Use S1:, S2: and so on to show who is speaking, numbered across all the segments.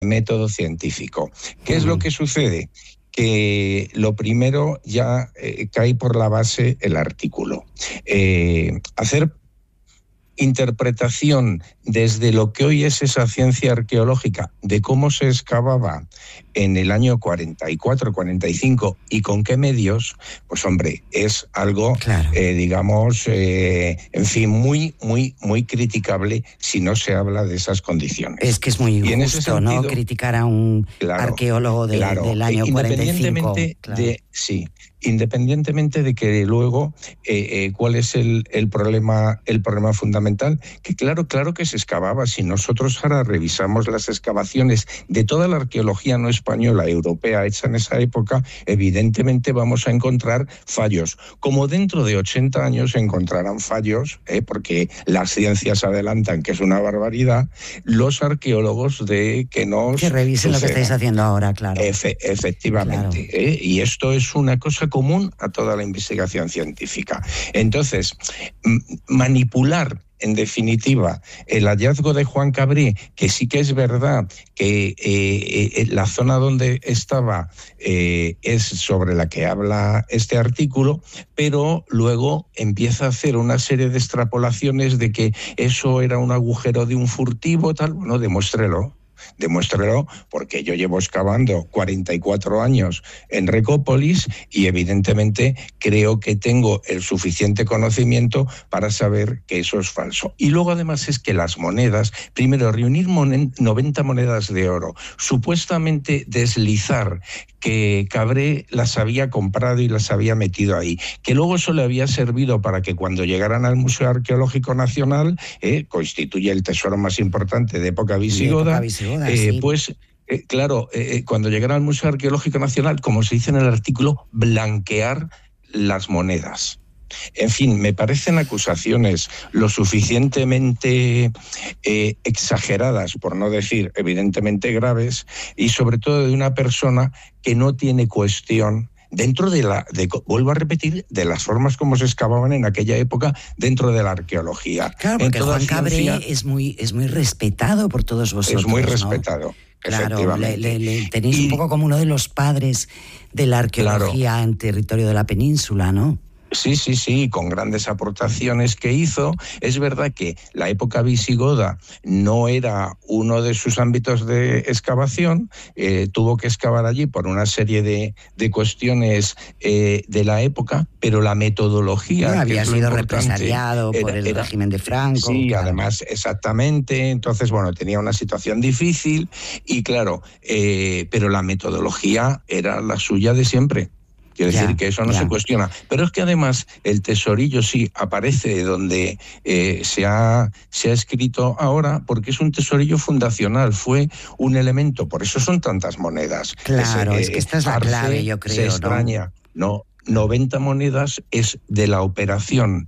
S1: método científico. ¿Qué es lo que sucede? Que lo primero ya cae por la base el artículo. Hacer interpretación desde lo que hoy es esa ciencia arqueológica de cómo se excavaba en el año 44, 45 y con qué medios, pues hombre, es algo, digamos, en fin, muy, muy, muy criticable si no se habla de esas condiciones.
S2: Es que es muy injusto, sentido, ¿no? Criticar a un arqueólogo del año 45.
S1: Independientemente de que luego cuál es el problema fundamental, que claro que se excavaba. Si nosotros ahora revisamos las excavaciones de toda la arqueología no española, europea, hecha en esa época, evidentemente vamos a encontrar fallos. Como dentro de 80 años se encontrarán fallos, porque las ciencias adelantan que es una barbaridad, los arqueólogos de que nos...
S2: Que revisen lo que estáis haciendo ahora, claro.
S1: Efectivamente. Claro. Y esto es una cosa común a toda la investigación científica. Entonces, manipular, en definitiva, el hallazgo de Juan Cabré, que sí que es verdad que la zona donde estaba es sobre la que habla este artículo, pero luego empieza a hacer una serie de extrapolaciones de que eso era un agujero de un furtivo, tal. Bueno, demuéstrelo, porque yo llevo excavando 44 años en Recópolis y evidentemente creo que tengo el suficiente conocimiento para saber que eso es falso. Y luego además es que las monedas, primero reunir 90 monedas de oro, supuestamente deslizar que Cabré las había comprado y las había metido ahí, que luego eso le había servido para que cuando llegaran al Museo Arqueológico Nacional, constituye el tesoro más importante de época visigoda,
S2: sí.
S1: Pues cuando llegaran al Museo Arqueológico Nacional, como se dice en el artículo, blanquear las monedas. En fin, me parecen acusaciones lo suficientemente exageradas, por no decir evidentemente graves, y sobre todo de una persona que no tiene cuestión dentro vuelvo a repetir, de las formas como se excavaban en aquella época dentro de la arqueología.
S2: Claro, porque Juan Cabré es muy respetado por todos vosotros.
S1: Es muy respetado.
S2: Claro, le tenéis un poco como uno de los padres de la arqueología en territorio de la península, ¿no?
S1: Sí, con grandes aportaciones que hizo. Es verdad que la época visigoda no era uno de sus ámbitos de excavación, tuvo que excavar allí por una serie de cuestiones de la época, pero la metodología...
S2: No, había sido represaliado por el régimen de Franco.
S1: Sí, claro. Además, exactamente. Entonces, bueno, tenía una situación difícil y claro, pero la metodología era la suya de siempre. Quiero decir que eso no se cuestiona. Pero es que además el tesorillo sí aparece donde se ha escrito ahora, porque es un tesorillo fundacional, fue un elemento, por eso son tantas monedas.
S2: Claro, es que esta es la clave, yo creo.
S1: Se extraña, ¿no? 90 monedas es de la operación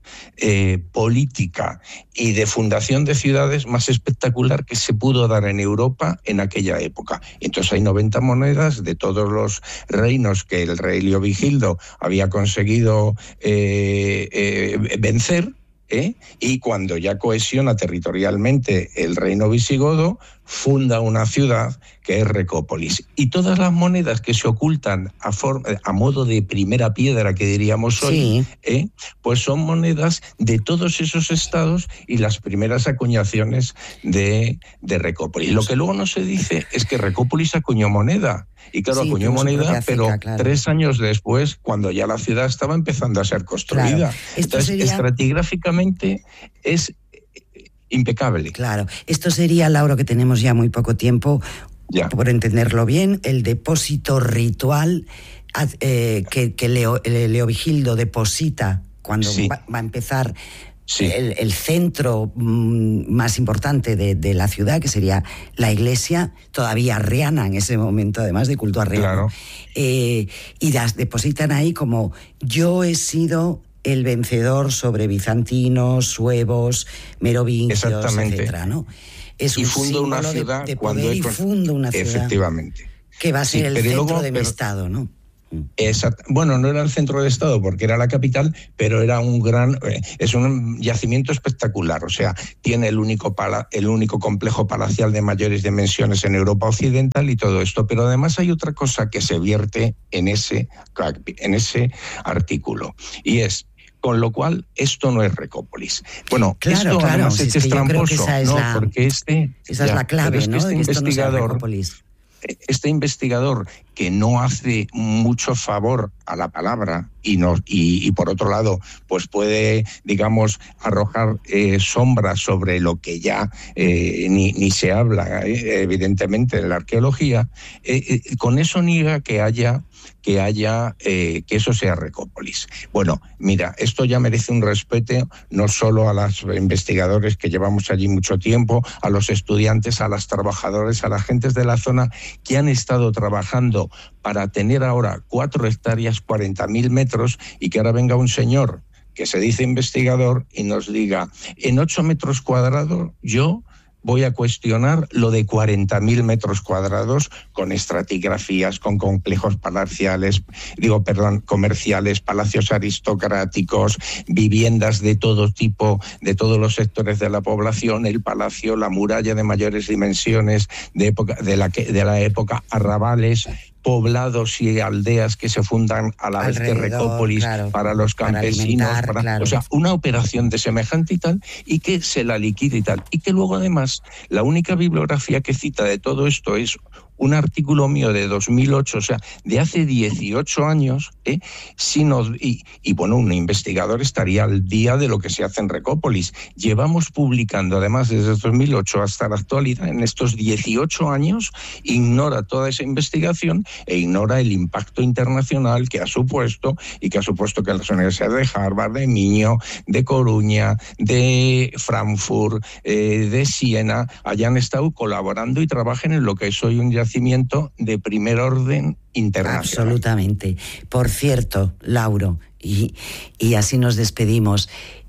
S1: política y de fundación de ciudades más espectacular que se pudo dar en Europa en aquella época. Entonces hay 90 monedas de todos los reinos que el rey Leovigildo había conseguido vencer, y cuando ya cohesiona territorialmente el reino visigodo, funda una ciudad que es Recópolis. Y todas las monedas que se ocultan a modo de primera piedra, que diríamos hoy, pues son monedas de todos esos estados y las primeras acuñaciones de Recópolis. Lo que luego no se dice es que Recópolis acuñó moneda. Y claro, acuñó moneda, pero 3 años después, cuando ya la ciudad estaba empezando a ser construida.
S2: Claro.
S1: Entonces, estratigráficamente es impecable.
S2: Claro. Esto sería, Lauro, que tenemos ya muy poco tiempo, por entenderlo bien, el depósito ritual que Leovigildo deposita cuando va a empezar... Sí. El centro más importante de la ciudad, que sería la iglesia, todavía arriana en ese momento, además de culto arriano. Claro. Y las depositan ahí como: yo he sido el vencedor sobre bizantinos, suevos, merovingios, etcétera, ¿no? Es un
S1: funda una ciudad
S2: de poder, y funda una ciudad.
S1: Efectivamente.
S2: Que va a ser el centro de mi estado, ¿no?
S1: Bueno, no era el centro del estado porque era la capital, pero era es un yacimiento espectacular. O sea, tiene el único complejo palacial de mayores dimensiones en Europa Occidental y todo esto. Pero además hay otra cosa que se vierte en ese artículo, y es: con lo cual, esto no es Recópolis. Bueno,
S2: claro,
S1: además
S2: es
S1: tramposo, porque
S2: esa es la clave, ¿no?
S1: Este investigador, este investigador que no hace mucho favor a la palabra y por otro lado pues puede, digamos, arrojar sombras sobre lo que ya ni se habla evidentemente en la arqueología, con eso niega que eso sea Recópolis. Bueno, mira, esto ya merece un respeto no solo a los investigadores que llevamos allí mucho tiempo, a los estudiantes, a los trabajadores, a las gentes de la zona que han estado trabajando para tener ahora 4 hectáreas, 40.000 metros, y que ahora venga un señor que se dice investigador y nos diga: en 8 metros cuadrados yo voy a cuestionar lo de 40.000 metros cuadrados con estratigrafías, con complejos comerciales, palacios aristocráticos, viviendas de todo tipo, de todos los sectores de la población, el palacio, la muralla de mayores dimensiones de la época, arrabales, poblados y aldeas que se fundan a la vez que Recópolis, claro, para los campesinos, claro. O sea, una operación de semejante y tal, y que se la liquide y tal. Y que luego además la única bibliografía que cita de todo esto es un artículo mío de 2008, o sea, de hace 18 años, y bueno, un investigador estaría al día de lo que se hace en Recópolis. Llevamos publicando, además, desde 2008 hasta la actualidad, en estos 18 años, ignora toda esa investigación e ignora el impacto internacional que ha supuesto, y que ha supuesto que las universidades de Harvard, de Minho, de Coruña, de Frankfurt, de Siena, hayan estado colaborando y trabajen en lo que es hoy un yacimiento de primer orden internacional.
S2: Absolutamente. Por cierto, Lauro, y así nos despedimos,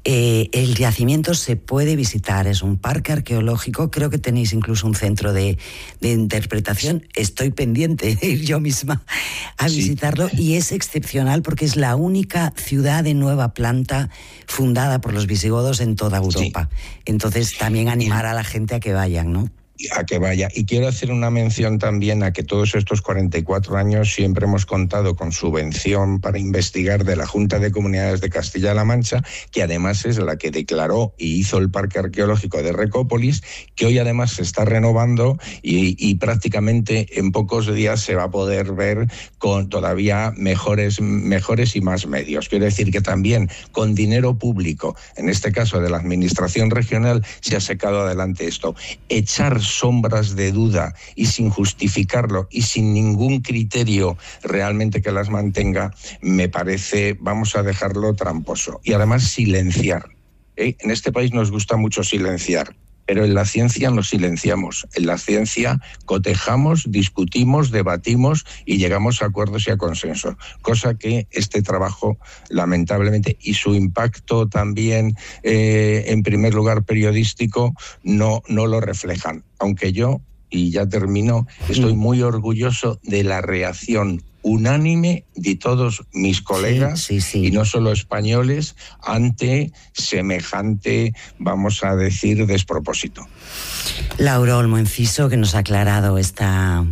S2: el yacimiento se puede visitar, es un parque arqueológico, creo que tenéis incluso un centro de interpretación. Estoy pendiente de ir yo misma a visitarlo, y es excepcional porque es la única ciudad de nueva planta fundada por los visigodos en toda Europa. Entonces también animar a la gente a que vayan, ¿no?
S1: A que vaya. Y quiero hacer una mención también a que todos estos 44 años siempre hemos contado con subvención para investigar de la Junta de Comunidades de Castilla-La Mancha, que además es la que declaró y hizo el Parque Arqueológico de Recópolis, que hoy además se está renovando y prácticamente en pocos días se va a poder ver con todavía mejores y más medios. Quiero decir que también con dinero público, en este caso de la Administración Regional, se ha sacado adelante esto. Echar sombras de duda y sin justificarlo y sin ningún criterio realmente que las mantenga, me parece, vamos a dejarlo tramposo. Y además silenciar. En este país nos gusta mucho silenciar, pero en la ciencia no silenciamos. En la ciencia cotejamos, discutimos, debatimos y llegamos a acuerdos y a consensos, cosa que este trabajo, lamentablemente, y su impacto también, en primer lugar periodístico, no lo reflejan. Aunque yo, y ya termino, estoy muy orgulloso de la reacción unánime de todos mis colegas, y no solo españoles, ante semejante, vamos a decir, despropósito.
S2: Lauro Olmo Enciso, que nos ha aclarado esta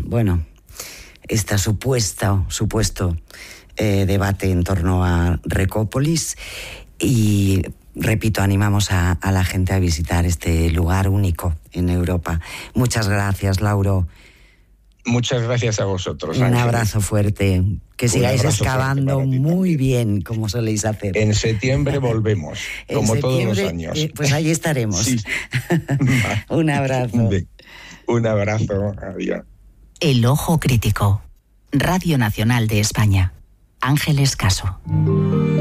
S2: supuesto debate en torno a Recópolis, y repito, animamos a la gente a visitar este lugar único en Europa. Muchas gracias, Lauro.
S1: Muchas gracias a vosotros,
S2: Un
S1: Ángeles.
S2: Abrazo fuerte. Que sigáis excavando muy bien, como soléis hacer.
S1: En septiembre volvemos, como todos los años.
S2: Pues ahí estaremos. Un abrazo.
S1: Un abrazo. Adiós.
S3: El Ojo Crítico. Radio Nacional de España. Ángeles Caso.